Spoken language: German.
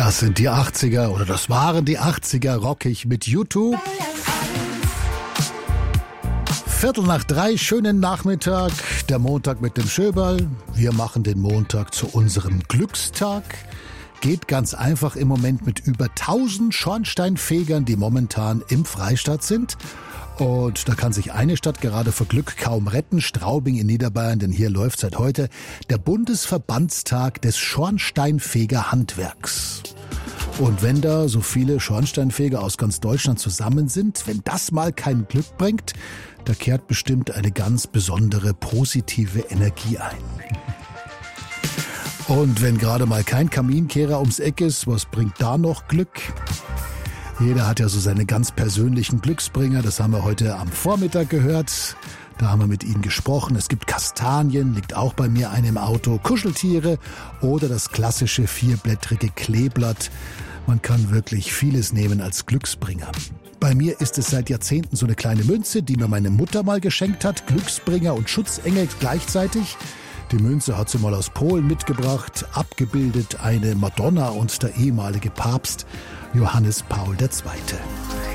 Das sind die 80er oder das waren die 80er, rockig mit U2. 2:45, schönen Nachmittag, der Montag mit dem Schöberl. Wir machen den Montag zu unserem Glückstag. Geht ganz einfach im Moment mit über 1000 Schornsteinfegern, die momentan im Freistaat sind. Und da kann sich eine Stadt gerade vor Glück kaum retten, Straubing in Niederbayern, denn hier läuft seit heute der Bundesverbandstag des Schornsteinfegerhandwerks. Und wenn da so viele Schornsteinfeger aus ganz Deutschland zusammen sind, wenn das mal kein Glück bringt, da kehrt bestimmt eine ganz besondere positive Energie ein. Und wenn gerade mal kein Kaminkehrer ums Eck ist, was bringt da noch Glück? Jeder hat ja so seine ganz persönlichen Glücksbringer, das haben wir heute am Vormittag gehört. Da haben wir mit Ihnen gesprochen. Es gibt Kastanien, liegt auch bei mir eine im Auto, Kuscheltiere oder das klassische vierblättrige Kleeblatt. Man kann wirklich vieles nehmen als Glücksbringer. Bei mir ist es seit Jahrzehnten so eine kleine Münze, die mir meine Mutter mal geschenkt hat. Glücksbringer und Schutzengel gleichzeitig. Die Münze hat sie mal aus Polen mitgebracht, abgebildet eine Madonna und der ehemalige Papst Johannes Paul II.